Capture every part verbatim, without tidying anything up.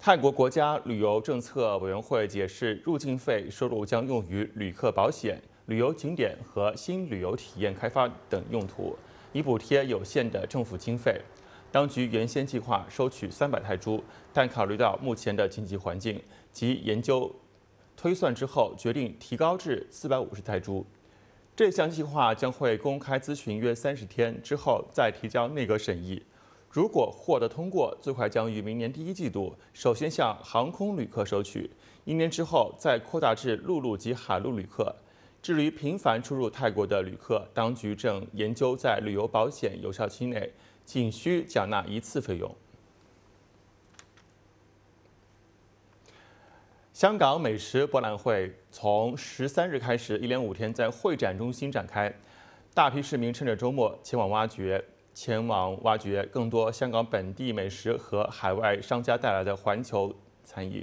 泰国国家旅游政策委员会解释，入境费收入将用于旅客保险、旅游景点和新旅游体验开发等用途，以补贴有限的政府经费。当局原先计划收取三百泰铢，但考虑到目前的经济环境及研究推算之后，决定提高至四百五十泰铢。这项计划将会公开咨询约三十天之后再提交内阁审议。如果获得通过，最快将于明年第一季度首先向航空旅客收取，一年之后再扩大至陆路及海陆旅客。至于频繁出入泰国的旅客，当局正研究在旅游保险有效期内仅需缴纳一次费用。香港美食博览会从十三日开始，一连五天在会展中心展开，大批市民趁着周末前往挖掘。前往挖掘更多香港本地美食和海外商家带来的环球餐饮。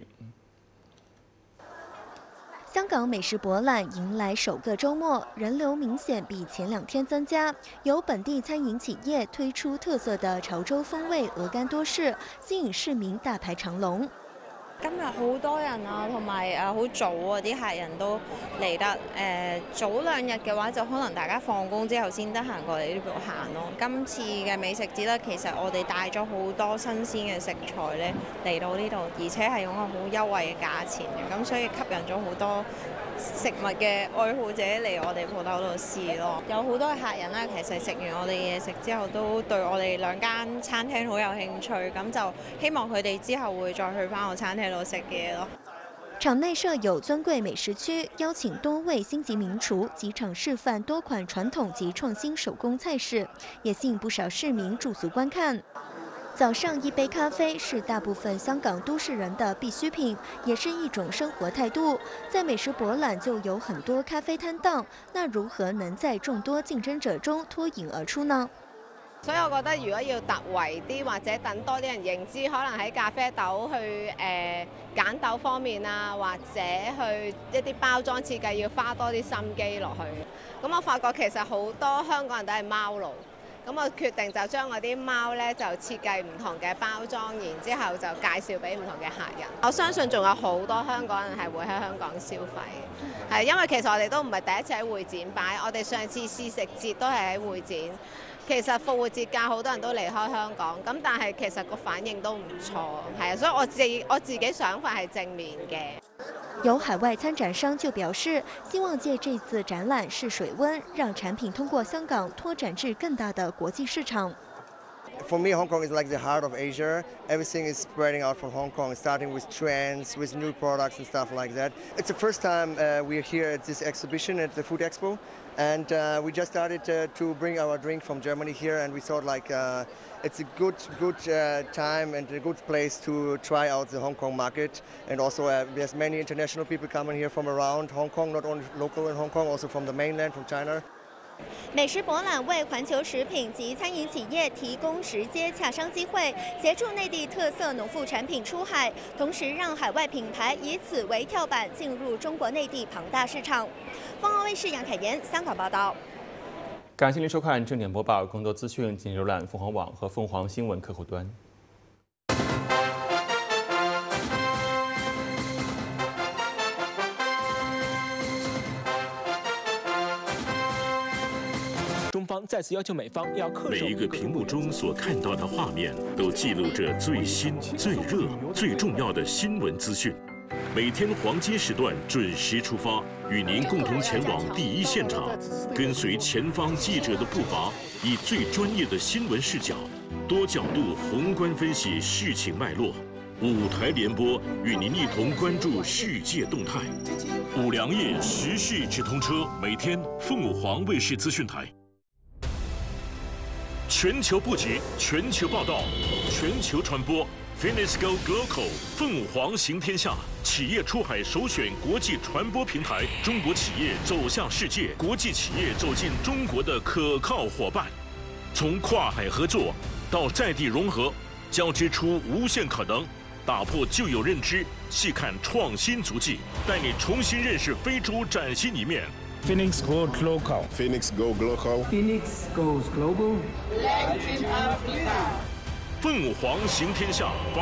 香港美食博览迎来首个周末，人流明显比前两天增加。有本地餐饮企业推出特色的潮州风味鹅肝多士，吸引市民大排長龍。 今日好多人啊，同埋誒好早啊，啲客人都嚟得誒、呃、早兩日嘅話，就可能大家放工之後先得閒過嚟呢度行咯。今次嘅美食節咧，其實我哋帶咗好多新鮮嘅食材咧嚟到呢度，而且係用一個好優惠嘅價錢嘅，咁所以吸引咗好多食物嘅愛好者嚟我哋鋪頭度試咯。有好多嘅客人啦，其實食完我哋嘢食之後，都對我哋兩間餐廳好有興趣，咁就希望佢哋之後會再去翻我餐廳度食嘢咯。 場內設有尊貴美食區，邀請多位星級名廚即場示範多款傳統及創新手工菜式，也吸引不少市民駐足觀看。早上一杯咖啡是大部分香港都市人的必需品，也是一種生活態度。在美食博覽就有很多咖啡攤檔，那如何能在眾多競爭者中脫穎而出呢？ 所以我覺得，如果要突圍啲或者等多啲人認知，可能喺咖啡豆去誒揀、呃、豆方面啊，或者去一啲包裝設計要花多啲心機落去。咁我發覺其實好多香港人都係貓奴，咁我決定就將我啲貓咧就設計唔同嘅包裝，然之後就介紹俾唔同嘅客人。我相信仲有好多香港人係會喺香港消費，係因為其實我哋都唔係第一次喺會展擺，我哋上次試食節都係喺會展。 其實復活節假好多人都離開香港，咁但係其實個反應都唔錯，係啊，所以我自己我自己想法係正面嘅。 有海外參展商就表示，希望借這次展覽試水溫，讓產品通過香港拓展至更大的國際市場。 For me, Hong Kong is like the heart of Asia. Everything is spreading out from Hong Kong, starting with trends, with new products and stuff like that. It's the first time uh, we're here at this exhibition at the Food Expo, and uh, we just started uh, to bring our drink from Germany here, and we thought like uh, it's a good, good uh, time and a good place to try out the Hong Kong market. And also, uh, there's many international people coming here from around Hong Kong, not only local in Hong Kong, also from the mainland, from China. 美食博覽為環球食品及餐飲企業提供直接洽商機會，協助內地特色農副產品出海，同時讓海外品牌以此為跳板進入中國內地龐大市場。鳳凰衛視楊凱妍香港報道。 感謝您收看正點播報，更多資訊請瀏覽鳳凰網和鳳凰新聞客戶端。 中方再次要求美方要恪守。 每一个屏幕中所看到的画面，都记录着最新、最热、最重要的新闻资讯。每天黄金时段准时出发，与您共同前往第一现场，跟随前方记者的步伐，以最专业的新闻视角，多角度宏观分析事情脉络。五台联播与您一同关注世界动态。五粮液时事直通车，每天凤凰卫视资讯台。 全球布局，全球报道，全球传播 ，Finisco Global 凤凰行天下，企业出海首选国际传播平台，中国企业走向世界，国际企业走进中国的可靠伙伴。从跨海合作到在地融合，交织出无限可能，打破旧有认知，细看创新足迹，带你重新认识非洲崭新一面。 Phoenix Go Global. Phoenix Go Global. Phoenix goes global. 凤凰行天下。